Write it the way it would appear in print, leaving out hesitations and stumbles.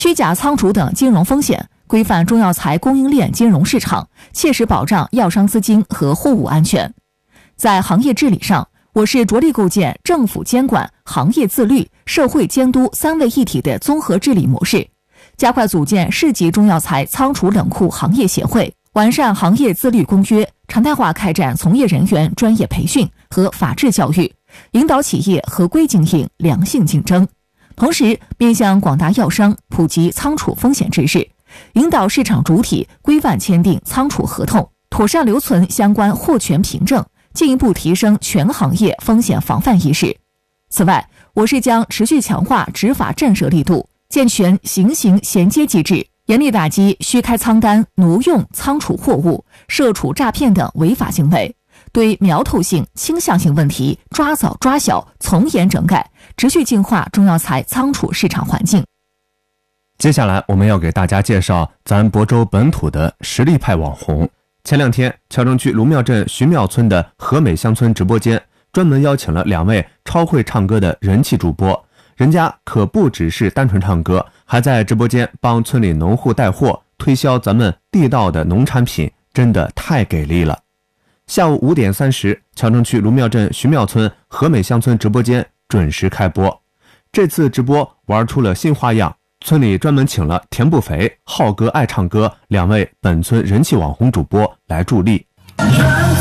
虚假仓储等金融风险，规范中药材供应链金融市场，切实保障药商资金和货物安全。在行业治理上，我市着力构建政府监管、行业自律、社会监督三位一体的综合治理模式，加快组建市级中药材仓储冷库行业协会，完善行业自律公约，常态化开展从业人员专业培训和法治教育，引导企业合规经营、良性竞争。同时，面向广大药商普及仓储风险知识，引导市场主体规范签订仓储合同，妥善留存相关货权凭证，进一步提升全行业风险防范意识。此外，我市将持续强化执法震慑力度，健全行刑衔接机制，严厉打击虚开仓单、挪用仓储货物、涉储诈骗等违法行为，对苗头性、倾向性问题抓早抓小，从严整改，持续净化中药材仓储市场环境。 接下来我们要给大家介绍咱亳州本土的实力派网红。前两天，谯城区卢庙镇徐庙村的和美乡村直播间专门邀请了2位超会唱歌的人气主播，人家可不只是单纯唱歌，还在直播间帮村里农户带货，推销咱们地道的农产品，真的太给力了。下午5点30，谯城区卢庙镇徐庙村和美乡村直播间准时开播。这次直播玩出了新花样，村里专门请了田不肥、浩哥爱唱歌2位本村人气网红主播来助力。